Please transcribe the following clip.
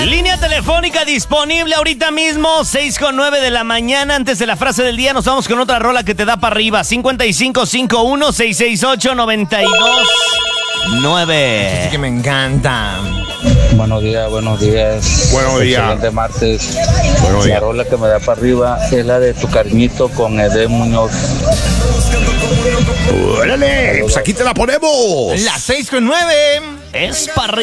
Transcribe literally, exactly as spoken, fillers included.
Línea telefónica disponible ahorita mismo, seis con nueve de la mañana. Antes de la frase del día nos vamos con otra rola que te da para arriba. cincuenta y cinco cincuenta y uno, seiscientos sesenta y ocho, noventa y dos nueve. Sí que me encanta. Buenos días, buenos días. Buenos días. Excelente martes. Buenos La días. rola que me da para arriba es la de Tu Cariñito con Edén Muñoz. ¡Órale! Pues aquí te la ponemos. Las seis con nueve. Es para